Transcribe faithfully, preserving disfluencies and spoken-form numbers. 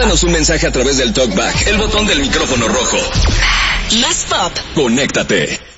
Mándanos un mensaje a través del TalkBack, el botón del micrófono rojo. Más pop. Conéctate.